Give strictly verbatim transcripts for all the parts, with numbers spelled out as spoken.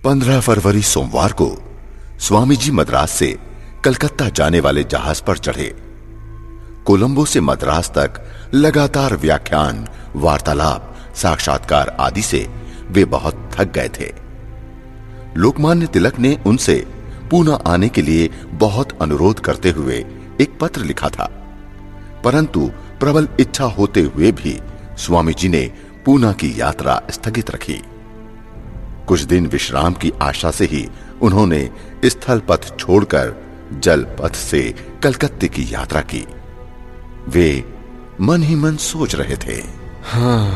पंद्रह फरवरी सोमवार को स्वामी जी मद्रास से कलकत्ता जाने वाले जहाज पर चढ़े। कोलंबो से मद्रास तक लगातार व्याख्यान, वार्तालाप, साक्षात्कार आदि से वे बहुत थक गए थे। लोकमान्य तिलक ने उनसे पूना आने के लिए बहुत अनुरोध करते हुए एक पत्र लिखा था, परंतु प्रबल इच्छा होते हुए भी स्वामी जी ने पूना की यात्रा स्थगित रखी। कुछ दिन विश्राम की आशा से ही उन्होंने स्थल पथ छोड़कर जल पथ से कलकत्ते की यात्रा की। वे मन ही मन सोच रहे थे, हाँ,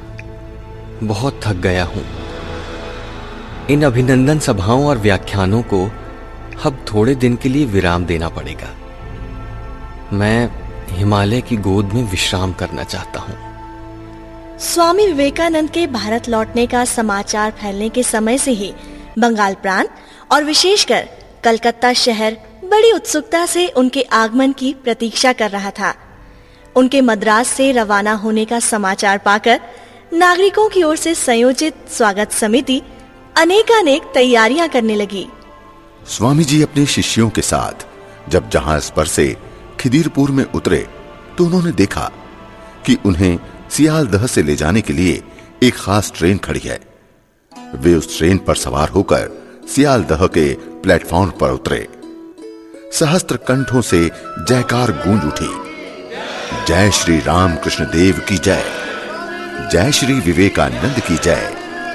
बहुत थक गया हूं। इन अभिनंदन सभाओं और व्याख्यानों को अब थोड़े दिन के लिए विराम देना पड़ेगा। मैं हिमालय की गोद में विश्राम करना चाहता हूं। स्वामी विवेकानंद के भारत लौटने का समाचार फैलने के समय से ही बंगाल प्रांत और विशेषकर कलकत्ता शहर बड़ी उत्सुकता से उनके आगमन की प्रतीक्षा कर रहा था। उनके मद्रास से रवाना होने का समाचार पाकर नागरिकों की ओर से संयोजित स्वागत समिति अनेकानेक तैयारियां करने लगी। स्वामी जी अपने शिष्यों के साथ जब जहाज पर से खिदीरपुर में उतरे तो उन्होंने देखा कि उन्हें सियालदह से ले जाने के लिए एक खास ट्रेन खड़ी है। वे उस ट्रेन पर सवार होकर सियालदह के प्लेटफॉर्म पर उतरे। सहस्त्र कंठों से जयकार गूंज उठी। जय श्री राम कृष्ण देव की जय, जय श्री विवेकानंद की जय।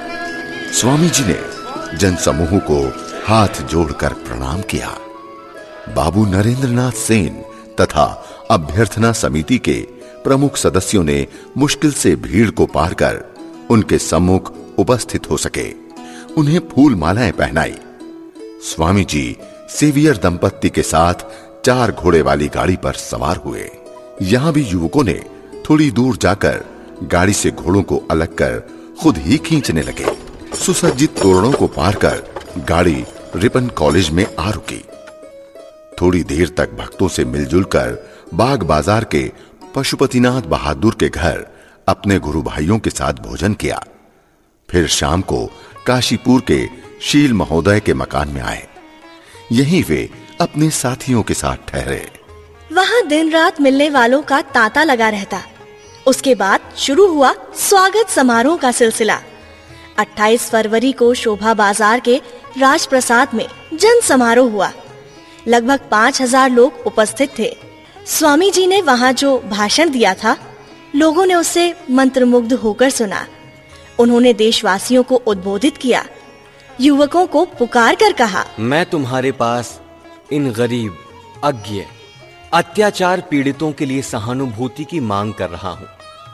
स्वामी जी ने जनसमूह को हाथ जोड़कर प्रणाम किया। बाबू नरेंद्रनाथ सेन तथा अभ्यर्थना समिति के प्रमुख सदस्यों ने मुश्किल से भीड़ को पार कर उनके सम्मुख उपस्थित हो सके। उन्हें फूल मालाएं पहनाई। स्वामी जी सेवियर दंपत्ति के साथ चार घोड़े वाली गाड़ी पर सवार हुए। यहां भी युवकों ने थोड़ी दूर जाकर गाड़ी से घोड़ों को अलग कर खुद ही खींचने लगे। सुसज्जित तोरणों को पार कर गाड़ी रिपन कॉलेज में आ रुकी। थोड़ी देर तक भक्तों से मिलजुल कर बाग बाजार के पशुपतिनाथ बहादुर के घर अपने गुरु भाइयों के साथ भोजन किया। फिर शाम को काशीपुर के शील महोदय के मकान में आए। यहीं वे अपने साथियों के साथ ठहरे। वहां दिन रात मिलने वालों का तांता लगा रहता। उसके बाद शुरू हुआ स्वागत समारोह का सिलसिला। अट्ठाईस फरवरी को शोभा बाजार के राजप्रसाद में जन समारोह हुआ। लगभग पाँच हजार लोग उपस्थित थे। स्वामी जी ने वहां जो भाषण दिया था, लोगों ने उससे मंत्रमुग्ध होकर सुना। उन्होंने देशवासियों को उद्बोधित किया। युवकों को पुकार कर कहा, मैं तुम्हारे पास इन गरीब, अज्ञ, अत्याचार पीड़ितों के लिए सहानुभूति की मांग कर रहा हूं।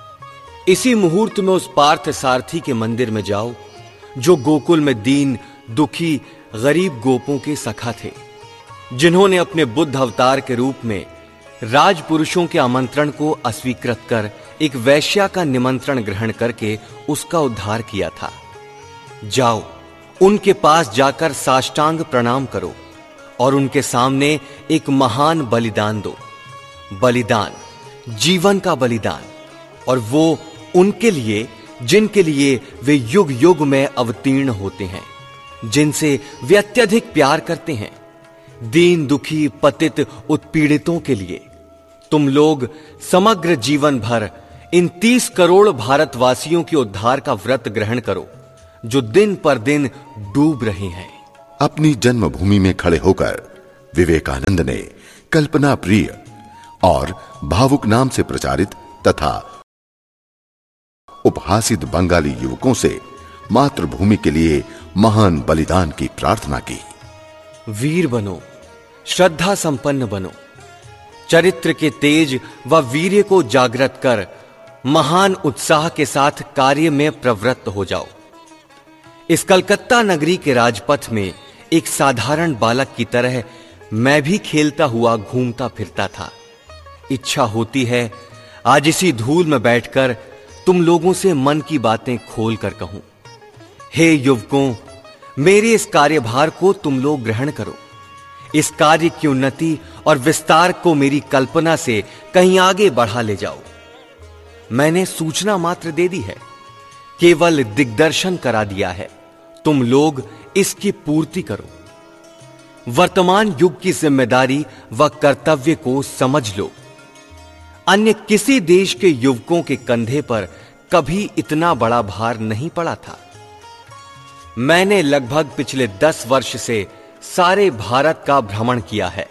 इसी मुहूर्त में उस पार्थ सारथी के मंदिर में जाओ जो गोकुल में दीन, दुखी, गरीब गोपों के सखा थे, जिन्होंने अपने बुद्ध अवतार के रूप में राजपुरुषों के आमंत्रण को अस्वीकृत कर एक वैश्या का निमंत्रण ग्रहण करके उसका उद्धार किया था। जाओ, उनके पास जाकर साष्टांग प्रणाम करो और उनके सामने एक महान बलिदान दो। बलिदान, जीवन का बलिदान, और वो उनके लिए जिनके लिए वे युग युग में अवतीर्ण होते हैं, जिनसे वे अत्यधिक प्यार करते हैं, दीन, दुखी, पतित, उत्पीड़ितों के लिए। तुम लोग समग्र जीवन भर इन तीस करोड़ भारतवासियों के उद्धार का व्रत ग्रहण करो, जो दिन पर दिन डूब रहे हैं। अपनी जन्मभूमि में खड़े होकर विवेकानंद ने कल्पना प्रिय और भावुक नाम से प्रचारित तथा उपहासित बंगाली युवकों से मातृभूमि के लिए महान बलिदान की प्रार्थना की। वीर बनो, श्रद्धा संपन्न बनो, चरित्र के तेज व वीर्य को जागृत कर महान उत्साह के साथ कार्य में प्रवृत्त हो जाओ। इस कलकत्ता नगरी के राजपथ में एक साधारण बालक की तरह मैं भी खेलता हुआ घूमता फिरता था। इच्छा होती है आज इसी धूल में बैठकर तुम लोगों से मन की बातें खोल कर कहूं। हे युवकों, मेरे इस कार्यभार को तुम लोग ग्रहण करो। इस कार्य की उन्नति और विस्तार को मेरी कल्पना से कहीं आगे बढ़ा ले जाओ। मैंने सूचना मात्र दे दी है, केवल दिग्दर्शन करा दिया है। तुम लोग इसकी पूर्ति करो। वर्तमान युग की जिम्मेदारी व कर्तव्य को समझ लो। अन्य किसी देश के युवकों के कंधे पर कभी इतना बड़ा भार नहीं पड़ा था। मैंने लगभग पिछले दस वर्ष से सारे भारत का भ्रमण किया है।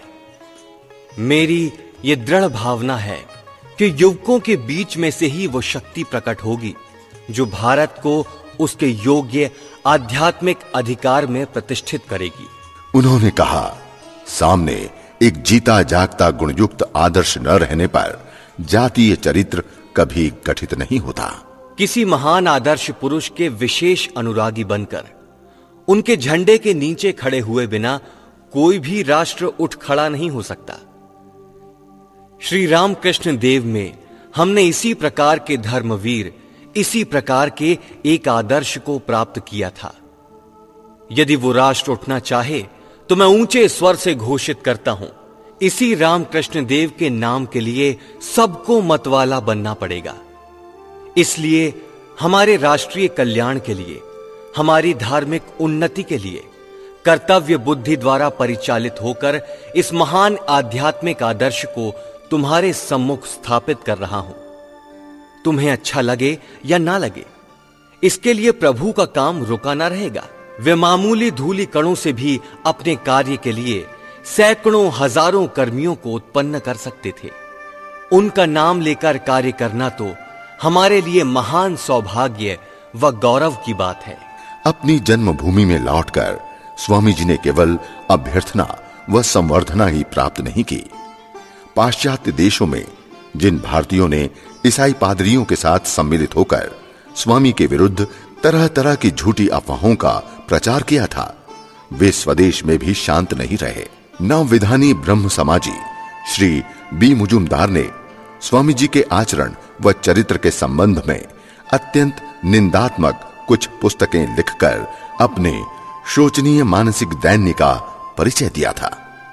मेरी यह दृढ़ भावना है कि युवकों के बीच में से ही वो शक्ति प्रकट होगी जो भारत को उसके योग्य आध्यात्मिक अधिकार में प्रतिष्ठित करेगी। उन्होंने कहा, सामने एक जीता जागता गुणयुक्त आदर्श न रहने पर जातीय चरित्र कभी गठित नहीं होता। किसी महान आदर्श पुरुष के विशेष अनुरागी बनकर उनके झंडे के नीचे खड़े हुए बिना कोई भी राष्ट्र उठ खड़ा नहीं हो सकता। श्री रामकृष्ण देव में हमने इसी प्रकार के धर्मवीर, इसी प्रकार के एक आदर्श को प्राप्त किया था। यदि वो राष्ट्र उठना चाहे तो मैं ऊंचे स्वर से घोषित करता हूं, इसी रामकृष्ण देव के नाम के लिए सबको मतवाला बनना पड़ेगा। इसलिए हमारे राष्ट्रीय कल्याण के लिए, हमारी धार्मिक उन्नति के लिए कर्तव्य बुद्धि द्वारा परिचालित होकर इस महान आध्यात्मिक आदर्श को तुम्हारे सम्मुख स्थापित कर रहा हूं। तुम्हें अच्छा लगे या ना लगे, इसके लिए प्रभु का काम रुका ना रहेगा। वे मामूली धूलि कणों से भी अपने कार्य के लिए सैकड़ों हजारों कर्मियों को उत्पन्न कर सकते थे। उनका नाम लेकर कार्य करना तो हमारे लिए महान सौभाग्य व गौरव की बात है। अपनी जन्मभूमि में लौटकर स्वामी जी ने केवल अभ्यर्थना व संवर्धना ही प्राप्त नहीं की। पाश्चात्य देशों में जिन भारतीयों ने ईसाई पादरियों के साथ सम्मिलित होकर स्वामी के विरुद्ध तरह तरह की झूठी अफवाहों का प्रचार किया था, वे स्वदेश में भी शांत नहीं रहे। नवविधानी ब्रह्म समाजी श्री बी मुजुमदार ने स्वामी जी के आचरण व चरित्र के संबंध में अत्यंत निंदात्मक कुछ पुस्तकें लिखकर अपने शोचनीय मानसिक दैन्य का परिचय दिया था।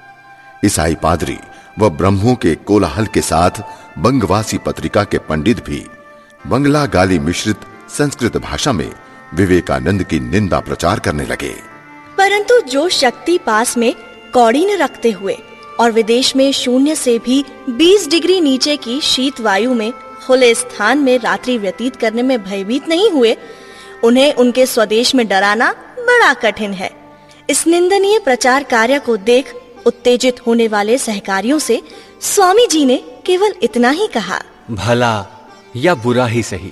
ईसाई पादरी व ब्रह्मों के कोलाहल के साथ बंगवासी पत्रिका के पंडित भी बंगला गाली मिश्रित संस्कृत भाषा में विवेकानंद की निंदा प्रचार करने लगे। परंतु जो शक्ति पास में कौड़ी न रखते हुए और विदेश में शून्य से भी बीस डिग्री नीचे की शीत वायु में खुले स्थान में रात्रि व्यतीत करने में भयभीत नहीं हुए, उन्हें उनके स्वदेश में डराना बड़ा कठिन है। इस निंदनीय प्रचार कार्य को देख उत्तेजित होने वाले सहकारियों से स्वामी जी ने केवल इतना ही कहा, भला या बुरा ही सही,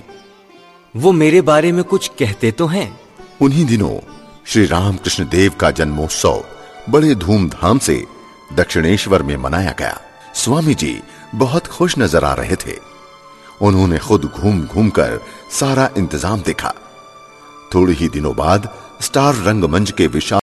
वो मेरे बारे में कुछ कहते तो हैं। उन्हीं दिनों श्री रामकृष्ण देव का जन्मोत्सव बड़े धूमधाम से दक्षिणेश्वर में मनाया गया। स्वामी जी बहुत खुश नजर आ रहे थे। उन्होंने खुद घूम घूम कर सारा इंतजाम देखा। थोड़े ही दिनों बाद स्टार रंगमंच के विशाल